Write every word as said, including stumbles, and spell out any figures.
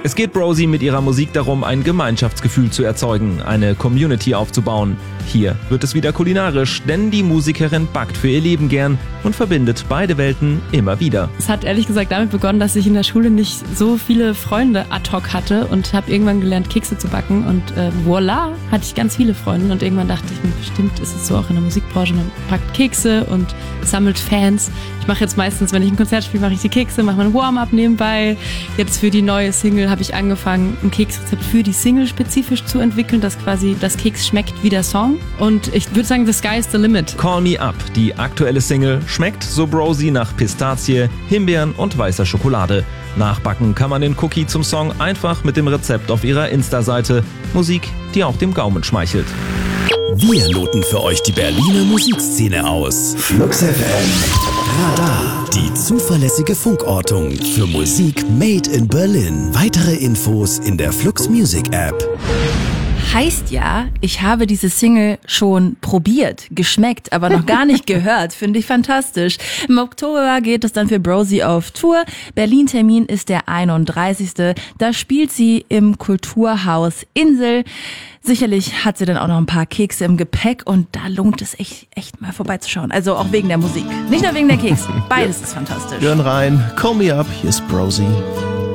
Es geht Brosie mit ihrer Musik darum, ein Gemeinschaftsgefühl zu erzeugen, eine Community aufzubauen. Hier wird es wieder kulinarisch, denn die Musikerin backt für ihr Leben gern und verbindet beide Welten immer wieder. Es hat ehrlich gesagt damit begonnen, dass ich in der Schule nicht so viele Freunde ad hoc hatte und habe irgendwann gelernt, Kekse zu backen und äh, voilà, hatte ich ganz viele Freunde und irgendwann dachte ich mir, bestimmt ist es so auch in der Musikbranche, man backt Kekse und sammelt Fans. Ich mache jetzt meistens, wenn ich ein Konzert spiele, mache ich die Kekse, mache mein Warm-up nebenbei. Jetzt für die neue Single habe ich angefangen, ein Keksrezept für die Single spezifisch zu entwickeln, dass quasi das Keks schmeckt wie der Song. Und ich würde sagen, the sky is the limit. Call Me Up, die aktuelle Single, schmeckt so Brosie nach Pistazie, Himbeeren und weißer Schokolade. Nachbacken kann man den Cookie zum Song einfach mit dem Rezept auf ihrer Insta-Seite. Musik, die auch dem Gaumen schmeichelt. Wir loten für euch die Berliner Musikszene aus. Flux F M. Radar, die zuverlässige Funkortung für Musik made in Berlin. Weitere Infos in der Flux Music App. Heißt ja, ich habe diese Single schon probiert, geschmeckt, aber noch gar nicht gehört. Finde ich fantastisch. Im Oktober geht es dann für Brosie auf Tour. Berlin-Termin ist der einunddreißigste Da spielt sie im Kulturhaus Insel. Sicherlich hat sie dann auch noch ein paar Kekse im Gepäck und da lohnt es echt, echt mal vorbeizuschauen. Also auch wegen der Musik. Nicht nur wegen der Kekse. Beides ist fantastisch. Hören rein. Call Me Up. Hier ist Brosie.